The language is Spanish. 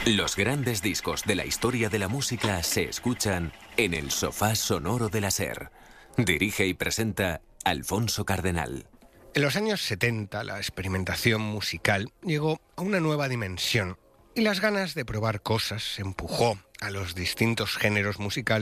Los grandes discos de la historia de la música se escuchan en el sofá sonoro de la SER. Dirige y presenta Alfonso Cardenal. En los años 70 la experimentación musical llegó a una nueva dimensión y las ganas de probar cosas empujó a los distintos géneros musicales